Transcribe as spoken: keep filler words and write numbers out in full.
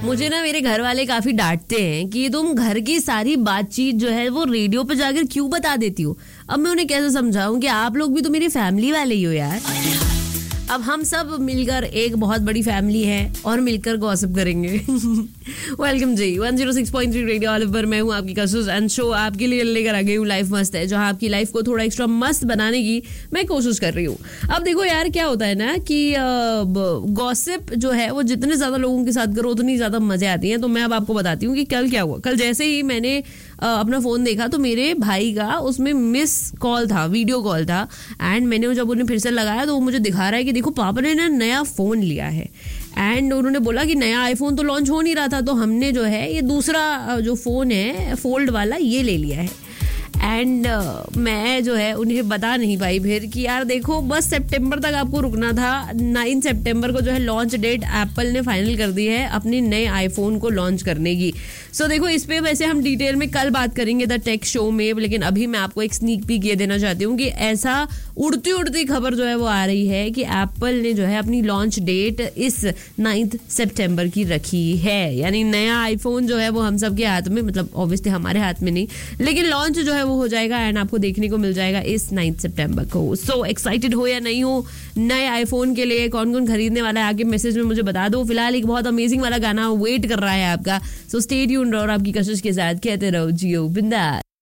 मुझे ना मेरे घर वाले काफी डांटते हैं कि तुम घर की सारी बातचीत जो है वो रेडियो पे जाकर क्यों बता देती हो। अब मैं उन्हें कैसे समझाऊं कि आप लोग भी तो मेरी फैमिली वाले ही हो यार। अब हम सब मिलकर एक बहुत बड़ी फैमिली है और मिलकर गॉसिप करेंगे। वेलकम जी one zero six point three radio olive पर मैं हूँ आपकी कशिश एंड शो आपके लिए लेकर आ गई हूँ लाइफ मस्त है, जहाँ आपकी लाइफ को थोड़ा एक्स्ट्रा मस्त बनाने की मैं कोशिश कर रही हूँ। अब देखो यार क्या होता है ना कि गॉसिप जो है वो जितने ज्यादा लोगों के साथ करो उतनी ज्यादा मजे आती हैं। तो मैं अब आपको बताती हूँ कि कल क्या हुआ। कल जैसे ही मैंने अपना फोन देखा तो मेरे भाई का उसमें मिस कॉल था, वीडियो कॉल था। एंड मैंने जब उन्हें फिर से लगाया तो वो मुझे दिखा रहा है कि देखो पापा ने ना नया फोन लिया है। एंड उन्होंने बोला कि नया आईफोन तो लॉन्च हो नहीं रहा था, तो हमने जो है ये दूसरा जो फोन है फोल्ड वाला ये ले लिया है। एंड uh, मैं जो है उन्हें बता नहीं पाई फिर कि यार देखो बस सितंबर तक आपको रुकना था। नाइन सितंबर को जो है लॉन्च डेट एप्पल ने फाइनल कर दी है अपने नए आईफोन को लॉन्च करने की। सो so, देखो इस पे वैसे हम डिटेल में कल बात करेंगे द टेक शो में, लेकिन अभी मैं आपको एक स्नीक पीक ये देना चाहती हूँ कि ऐसा उड़ती उड़ती खबर जो है वो आ रही है कि एप्पल ने जो है अपनी लॉन्च डेट इस नाइन्थ सितंबर की रखी है। यानी नया आईफोन जो है वो हम सब के हाथ में, मतलब ऑब्वियसली हमारे हाथ में नहीं, लेकिन लॉन्च जो है वो हो जाएगा एंड आपको देखने को मिल जाएगा इस नाइन्थ सितंबर को। सो एक्साइटेड हो या नहीं हो नए आईफोन के लिए, कौन कौन खरीदने वाला है आगे मैसेज में मुझे बता दो। फिलहाल एक बहुत अमेजिंग वाला गाना वेट कर रहा है आपका। सो स्टे ट्यून्ड और आपकी कशिश के साथ कहते रहो जियो बिंदास।